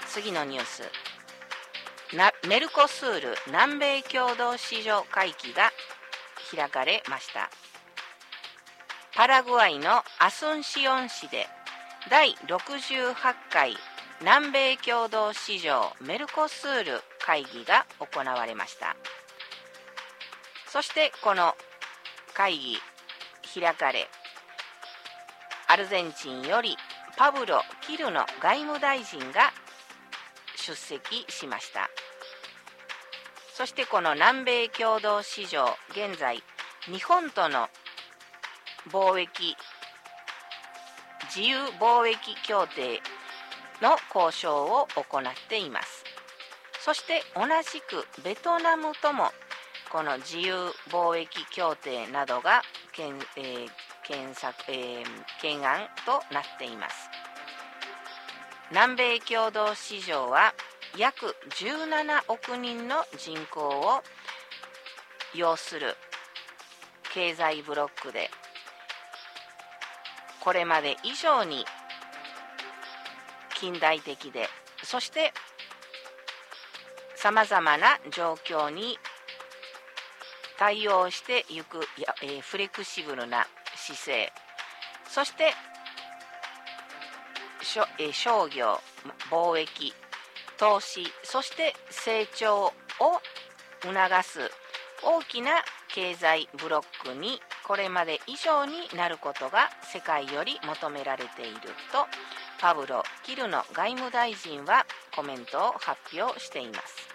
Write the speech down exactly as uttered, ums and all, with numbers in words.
次のニュース、なメルコスール南米共同市場会議が開かれました。パラグアイのアスンシオン市でだいろくじゅうはちかい南米共同市場メルコスール会議が行われました。そしてこの会議開かれ、アルゼンチンよりパブロ・キルノ外務大臣が出席しました。そしてこの南米共同市場、現在日本との貿易自由貿易協定の交渉を行っています。そして同じくベトナムともこの自由貿易協定などが検、えー検索えー、懸案となっています。南米共同市場は約じゅうななおくにんの人口を要する経済ブロックで、これまで以上に近代的で、そしてさまざまな状況に対応していく、えー、フレキシブルな姿勢、そして商業、貿易、投資、そして成長を促す大きな経済ブロックにこれまで以上になることが世界より求められているとパブロ・キルノ外務大臣はコメントを発表しています。